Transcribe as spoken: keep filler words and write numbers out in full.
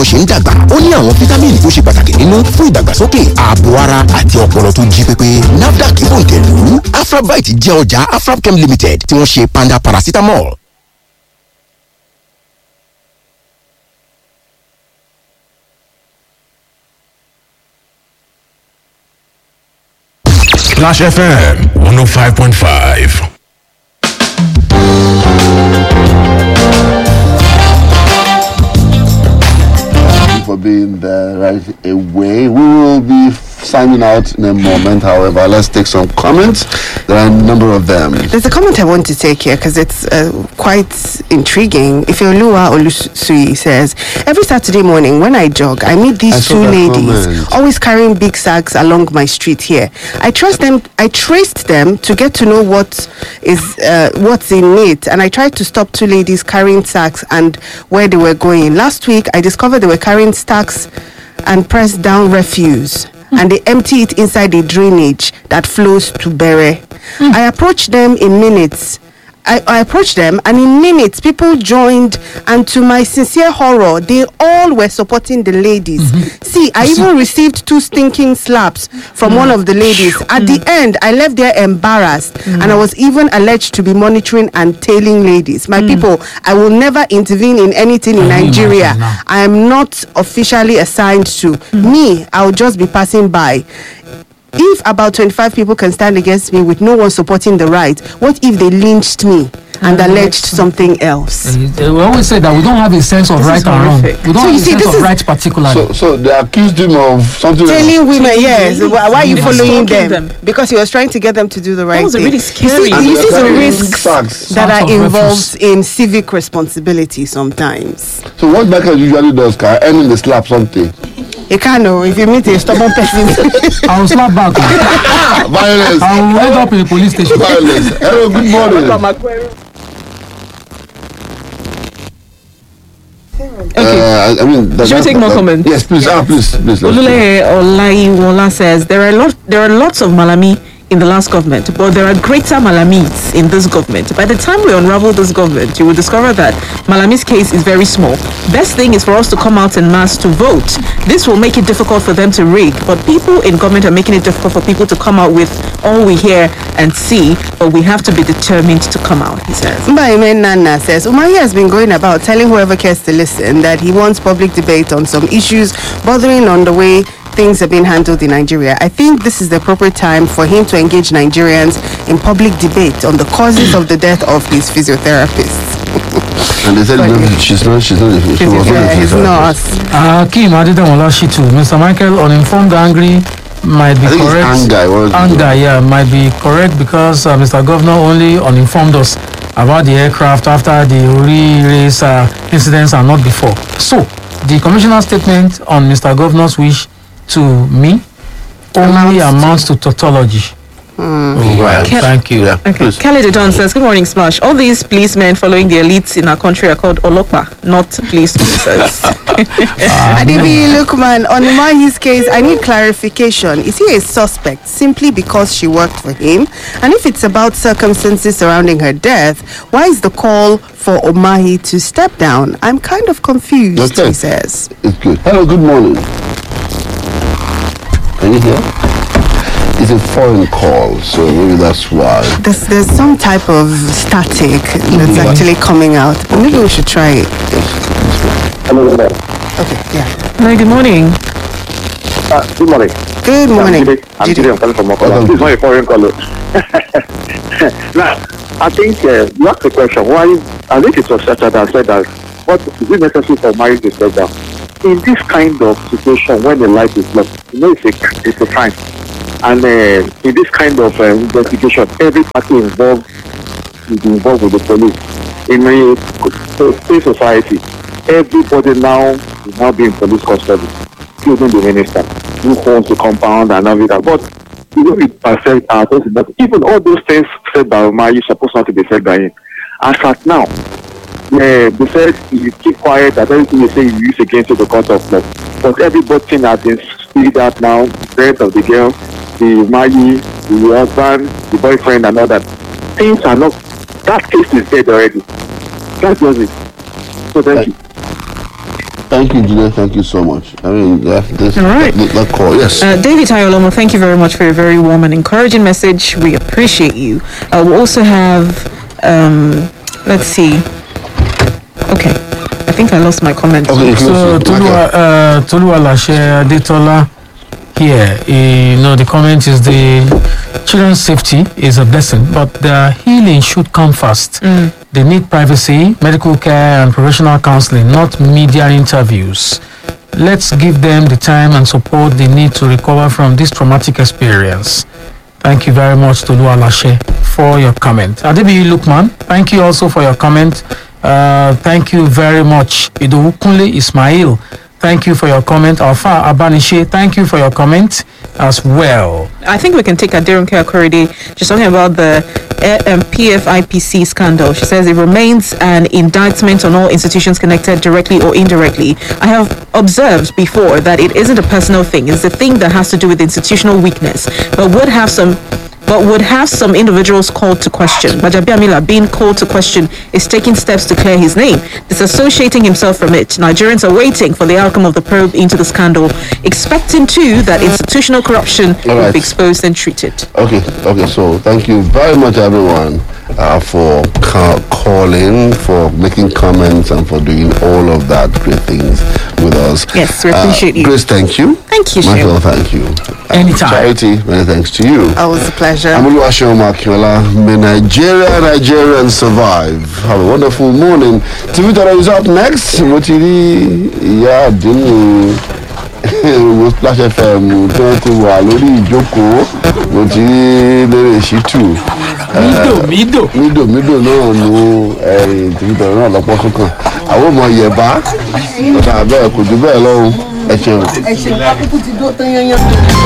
ṣe ń dàgbà. Ó ní àwọn fítámìnì tó ṣe pàtàkì nínú fún ìdàgbàsókè ààbò ara àti ọpọlọ tó jí pépé. NAFDAC bòǹtẹ̀lù. Afrabite jẹ́ ọjà Afrabchem Limited tí wọ́n ṣe panda paracetamol. Splash F M one oh five point five. For being there right away. We will be signing out in a moment. However, let's take some comments. There are a number of them. There's a comment I want to take here because it's uh, quite intriguing. Ifeoluwa Olusui says, every Saturday morning when I jog, I meet these I two ladies comment. always carrying big sacks along my street here. I trust them. I traced them to get to know what is uh, what's in it, and I tried to stop two ladies carrying sacks and where they were going. Last week, I discovered they were carrying stacks and pressed down refuse. And they empty it inside the drainage that flows to Bere. Mm. I approached them in minutes. I, I approached them, and in minutes, people joined. And to my sincere horror, they all were supporting the ladies. Mm-hmm. See, I even received two stinking slaps from mm. one of the ladies. At mm. the end, I left there embarrassed, mm. and I was even alleged to be monitoring and tailing ladies. My mm. people, I will never intervene in anything in I Nigeria. I am not officially assigned to. Mm. Me, I'll just be passing by. If about twenty-five people can stand against me with no one supporting the right, what if they lynched me and alleged something else? We always say that we don't have a sense of this right and wrong. We don't so have a see, sense of right particularly. So, so they accused him of something. Telling women, yes. Why, why are you following them? them? Because he was trying to get them to do the right thing. That was really scary. You see, you see the risks sacks. that Sacks are refuse. involved in civic responsibility sometimes. So what Michael usually does, can end the slap something. You can't know if you meet a stubborn person. I will slap back. Violence. I will end up in the police station. Violence. Hello, good morning. Okay. Uh, I mean, that, Should we take that, more that, comments? Yes, please. Ah, please, please. let's go. Olule Olaiwola says there are lot there are lots of Malami in the last government, but there are greater Malamis in this government. By the time we unravel this government, you will discover that Malami's case is very small. Best thing is for us to come out en masse to vote. This will make it difficult for them to rig, but people in government are making it difficult for people to come out with all we hear and see, but we have to be determined to come out, he says. Mbaime Nana says, Umahi has been going about telling whoever cares to listen that he wants public debate on some issues bordering on the way things are being handled in Nigeria. I think this is the appropriate time for him to engage Nigerians in public debate on the causes of the death of his physiotherapists. And they said no, she's not, she's not, she was Yeah, not he's not. Uh, Kim Adedamola Shitu, Mister Michael, uninformed angry might be I think correct. it's anger. What was it? Anger, yeah, might be correct because uh, Mister Governor only uninformed us about the aircraft after the Uri race uh, incidents and not before. So, the commissioner's statement on Mister Governor's wish to me only amounts to tautology. Oh, right. Ke- Thank you. Yeah. Okay. Please. Kelly Dedon says, good morning, Splash. All these policemen following the elites in our country are called Olokpa, not police officers. Adibi Lukman, on Umahi's case, I need clarification. Is he a suspect simply because she worked for him? And if it's about circumstances surrounding her death, why is the call for Umahi to step down? I'm kind of confused, Okay. he says. It's good. Hello, good morning. Can you hear? It's a foreign call, so maybe that's why. There's, there's some type of static that's actually coming out. Maybe we should try it. Hello, good morning. Okay, yeah. Hi, good morning. Uh, good morning. Good morning. I'm Jide. I'm Jide. I'm calling from Mokola. This is not a foreign call. Now, I think uh, you asked the question, why, I think it was Sacha that said that, what is it necessary for marriage to step down? In this kind of situation, when the light is lost, you know it's a, it's a crime. And uh, in this kind of uh, investigation, every party involved is involved with the police. In a state society, everybody now is now being police custody, including the minister who owns the compound and everything. But you know, it perfect our things, but even all those things said by Omar, you're supposed not to be said by him. As at now, yeah, they said you keep quiet that everything you say you use against the court of law. But everybody has been speed out now, the death of the girl, the Magi, the husband, the boyfriend and all that. Things are not, that case is dead already. That was it. So thank you. Thank you, Julia. Thank you so much. I mean, that, this, All right. that, that call, yes. Uh, David Ayolomo, thank you very much for your very warm and encouraging message. We appreciate you. Uh, we also have, um, let's see. Okay, I think I lost my comment. Okay, So Tolua, uh, Tolua Lashe Adetola here, eh, you know, the comment is the children's safety is a blessing, but their healing should come first. Mm. They need privacy, medical care, and professional counseling, not media interviews. Let's give them the time and support they need to recover from this traumatic experience. Thank you very much, Tolua Lashe, for your comment. Adebiyi Lukman, thank you also for your comment. Uh, thank you very much, Idowu Kunle Ismail. Thank you for your comment. Alfa Abanishe, thank you for your comment as well. I think we can take Adirunke Akorede. She's talking about the uh, um, P F I P C scandal. She says it remains an indictment on all institutions connected directly or indirectly. I have observed before that it isn't a personal thing. It's a thing that has to do with institutional weakness, but would have some but would have some individuals called to question. Bajabi Amila, being called to question, is taking steps to clear his name, disassociating himself from it. Nigerians are waiting for the outcome of the probe into the scandal, expecting too that institutional corruption All will right. be exposed and treated. Okay, okay, so thank you very much, everyone, uh, for ca- calling, for making comments, and for doing all of that great things with us. Yes, we appreciate uh, you. Grace, thank you. Thank you, Michael, Shehu. thank you. Anytime. Charity, many thanks to you. It was a pleasure. I'm Oluwaseun Makiola. May Nigeria, Nigerians survive. Have a wonderful morning. T V Tara is up next. Motiri, yeah, Dini. Wo Splash F M tí wọ́n ti wà lórí ìjókòó mo ti rí lérè ṣítù. Mido, Mido. Mídò mídò náà ló tìbítọ̀ náà lọ́pọ̀ kankan. Àwọn ọmọ Yẹ̀bá ọ̀tà bẹ́ẹ̀ kò jù bẹ́ẹ̀ lọ́rùn. Ẹ ṣeun. ẹ ṣe àkókò ti dó tán yányán.